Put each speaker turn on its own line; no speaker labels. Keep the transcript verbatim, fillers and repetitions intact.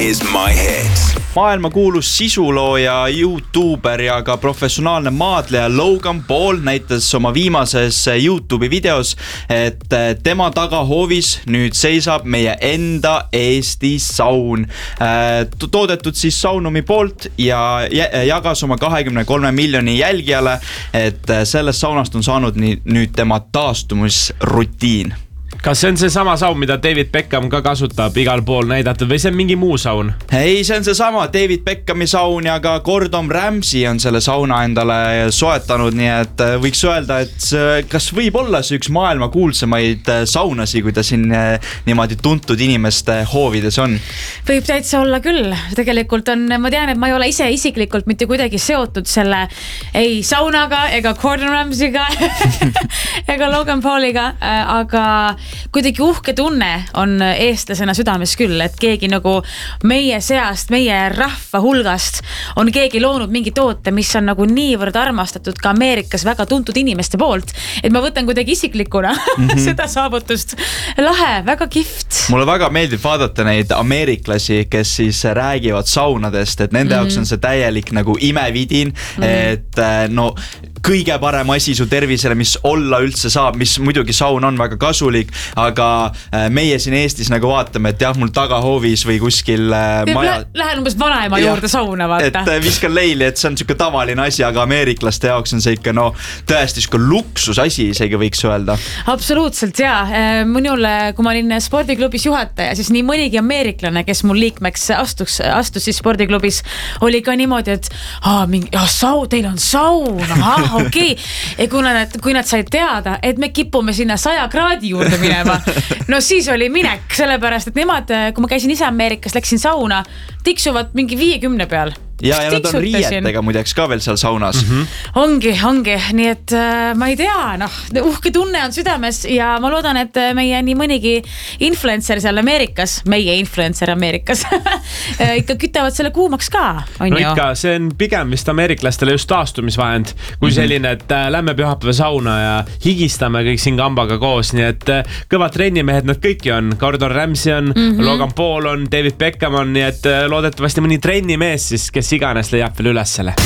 is my hit.
Maailma kuulus sisulooja, YouTuber ja ka professionaalne maadleja Logan Paul näitas oma viimases YouTube'i videos, et tema tagahoovis nüüd seisab meie enda Eesti saun. Toodetud siis Saunumi poolt ja jagas oma kahekümne kolme miljoni jälgijale, et sellest saunast on saanud nüüd tema taastumisrutiin.
Kas see on see sama saun, mida David Beckham ka kasutab igal pool näidatud või see on mingi muu saun?
Ei, see on see sama David Beckhami saun ja ka Gordon Ramsay on selle sauna endale soetanud, nii et võiks öelda, et kas võib olla see üks maailma kuulsamaid saunasi, kui ta siin niimoodi tuntud inimeste hoovides on?
Võib täitsa olla küll. Tegelikult on, ma tean, et ma ei ole ise isiklikult mitte kuidagi seotud selle ei saunaga ega Gordon Ramsayga ega Logan Pauliga, aga kuidagi uhke tunne on eestlasena südames küll, et keegi nagu meie seast, meie rahva hulgast on keegi loonud mingi toote, mis on nagu niivõrd armastatud ka Ameerikas väga tuntud inimeste poolt, et ma võtan kuidagi isiklikuna mm-hmm. seda saavutust. Lahe, väga kihvt.
Mulle väga meeldib vaadata neid ameeriklasi, kes siis räägivad saunadest, et nende jaoks mm-hmm. on see täielik nagu imevidin, mm-hmm. et no kõige parem asi su tervisele, mis olla üldse saab, mis muidugi saun on väga kasulik, aga meie siin Eestis nagu vaatame, et jah, mul tagahoovis või kuskil maja...
Lähen umbes vanaema juurde sauna, vaata.
Et viskan leili, et see on siuke tavaline asi, aga ameeriklaste jaoks on see ikka no tõesti siuke luksus asi, isegi võiks öelda.
Absoluutselt, jaa. Minul, kui ma olin spordiklubis juhataja, siis nii mõnigi ameeriklane, kes mul liikmeks astus, astus siis spordiklubis, oli ka niimoodi, et ah, mingi, ah, sau, teil on saun, ah, okei. Okay. Ja kui nad, kui nad said teada, et me kipume sinna saja kraadi juurde minema, no siis oli minek, sellepärast, et nemad, kui ma käisin ise Ameerikas, läksin sauna, tiksuvad mingi viiekümne peal.
Ja, ja nad on riietega muideks ka veel seal saunas.
Mm-hmm. Ongi, ongi. Nii et äh, ma ei tea, noh, uhke tunne on südames ja ma loodan, et meie nii mõnigi influencer seal Ameerikas, meie influencer Ameerikas, ikka kütavad selle kuumaks ka. On
no
ju?
Ikka, see on pigem vist ameeriklastele just taastumisvahend, kui selline, et äh, lämme pühapäeva sauna ja higistame kõik siin kambaga koos, nii et äh, kõvad trennimehed nad kõiki on. Gordon Ramsay on, mm-hmm. Logan Paul on, David Beckham on, nii et äh, loodetavasti mõni trennimees siis, kes iganes leiab veel ülesele.